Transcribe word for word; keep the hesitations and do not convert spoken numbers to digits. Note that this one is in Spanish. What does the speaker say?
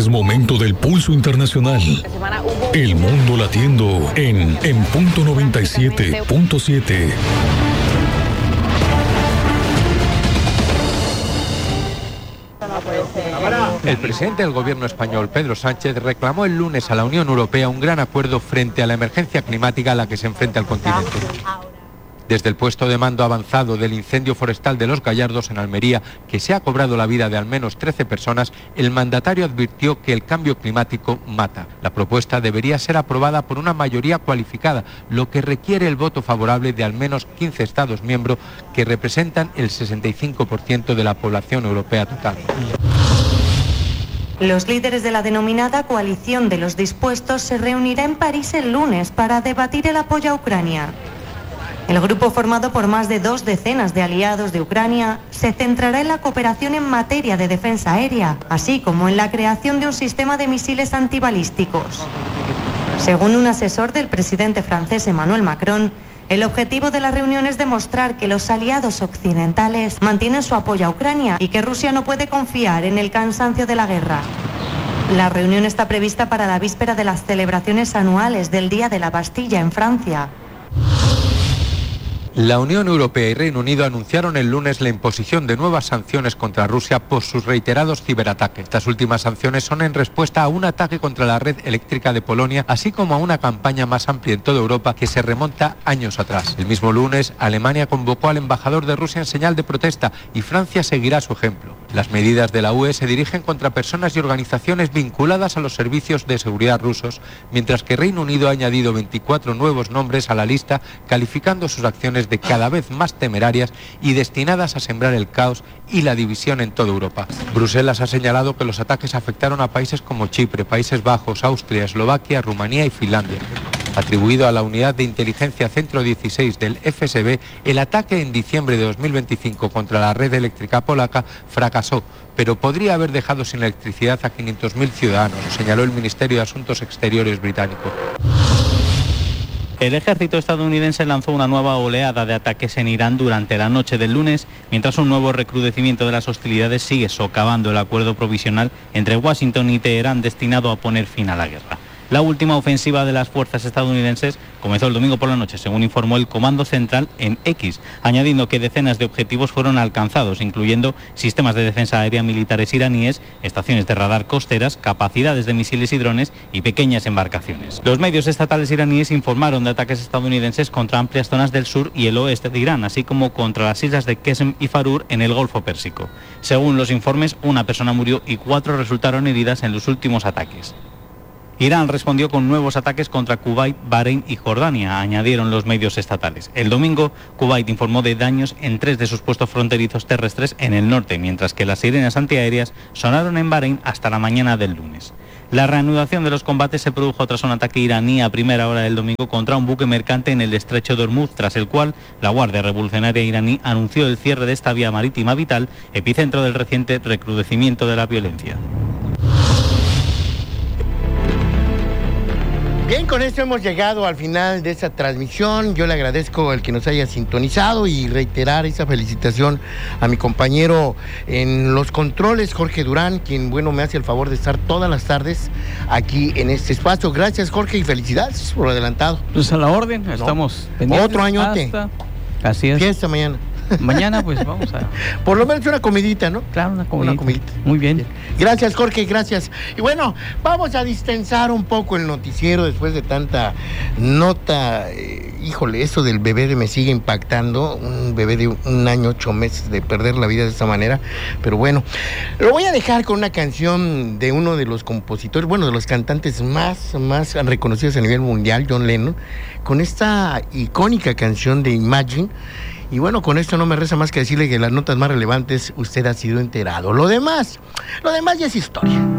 Es momento del pulso internacional. El mundo latiendo en En Punto noventa y siete punto siete. El presidente del gobierno español, Pedro Sánchez, reclamó el lunes a la Unión Europea un gran acuerdo frente a la emergencia climática a la que se enfrenta el continente. Desde el puesto de mando avanzado del incendio forestal de Los Gallardos en Almería, que se ha cobrado la vida de al menos trece personas, el mandatario advirtió que el cambio climático mata. La propuesta debería ser aprobada por una mayoría cualificada, lo que requiere el voto favorable de al menos quince Estados miembros que representan el sesenta y cinco por ciento de la población europea total. Los líderes de la denominada Coalición de los Dispuestos se reunirá en París el lunes para debatir el apoyo a Ucrania. El grupo, formado por más de dos decenas de aliados de Ucrania, se centrará en la cooperación en materia de defensa aérea, así como en la creación de un sistema de misiles antibalísticos. Según un asesor del presidente francés Emmanuel Macron, el objetivo de la reunión es demostrar que los aliados occidentales mantienen su apoyo a Ucrania y que Rusia no puede confiar en el cansancio de la guerra. La reunión está prevista para la víspera de las celebraciones anuales del Día de la Bastilla en Francia. La Unión Europea y Reino Unido anunciaron el lunes la imposición de nuevas sanciones contra Rusia por sus reiterados ciberataques. Estas últimas sanciones son en respuesta a un ataque contra la red eléctrica de Polonia, así como a una campaña más amplia en toda Europa que se remonta años atrás. El mismo lunes, Alemania convocó al embajador de Rusia en señal de protesta y Francia seguirá su ejemplo. Las medidas de la U E se dirigen contra personas y organizaciones vinculadas a los servicios de seguridad rusos, mientras que Reino Unido ha añadido veinticuatro nuevos nombres a la lista, calificando sus acciones de cada vez más temerarias y destinadas a sembrar el caos y la división en toda Europa. Bruselas ha señalado que los ataques afectaron a países como Chipre, Países Bajos, Austria, Eslovaquia, Rumanía y Finlandia. Atribuido a la unidad de inteligencia Centro dieciséis del F S B, el ataque en diciembre de dos mil veinticinco contra la red eléctrica polaca fracasó, pero podría haber dejado sin electricidad a quinientos mil ciudadanos, señaló el Ministerio de Asuntos Exteriores británico. El ejército estadounidense lanzó una nueva oleada de ataques en Irán durante la noche del lunes, mientras un nuevo recrudecimiento de las hostilidades sigue socavando el acuerdo provisional entre Washington y Teherán destinado a poner fin a la guerra. La última ofensiva de las fuerzas estadounidenses comenzó el domingo por la noche, según informó el Comando Central en X, añadiendo que decenas de objetivos fueron alcanzados, incluyendo sistemas de defensa aérea militares iraníes, estaciones de radar costeras, capacidades de misiles y drones y pequeñas embarcaciones. Los medios estatales iraníes informaron de ataques estadounidenses contra amplias zonas del sur y el oeste de Irán, así como contra las islas de Qesem y Farur en el Golfo Pérsico. Según los informes, una persona murió y cuatro resultaron heridas en los últimos ataques. Irán respondió con nuevos ataques contra Kuwait, Bahrein y Jordania, añadieron los medios estatales. El domingo, Kuwait informó de daños en tres de sus puestos fronterizos terrestres en el norte, mientras que las sirenas antiaéreas sonaron en Bahrein hasta la mañana del lunes. La reanudación de los combates se produjo tras un ataque iraní a primera hora del domingo contra un buque mercante en el estrecho de Hormuz, tras el cual la Guardia Revolucionaria iraní anunció el cierre de esta vía marítima vital, epicentro del reciente recrudecimiento de la violencia. Bien, con esto hemos llegado al final de esta transmisión. Yo le agradezco el que nos haya sintonizado y reiterar esa felicitación a mi compañero en los controles, Jorge Durán, quien, bueno, me hace el favor de estar todas las tardes aquí en este espacio. Gracias, Jorge, y felicidades por adelantado. Pues a la orden, ¿no? Estamos pendientes. Otro añote. Hasta... Así es. Fiesta mañana. Mañana pues vamos a... Por lo menos una comidita, ¿no? Claro, una comidita. Una comidita. Muy bien. bien. Gracias, Jorge, gracias. Y bueno, vamos a distensar un poco el noticiero después de tanta nota. Eh, híjole, eso del bebé me sigue impactando. Un bebé de un año, ocho meses, de perder la vida de esta manera. Pero bueno, lo voy a dejar con una canción de uno de los compositores, bueno, de los cantantes más, más reconocidos a nivel mundial, John Lennon, con esta icónica canción de Imagine. Y bueno, con esto no me resta más que decirle que las notas más relevantes usted ha sido enterado. Lo demás, lo demás ya es historia.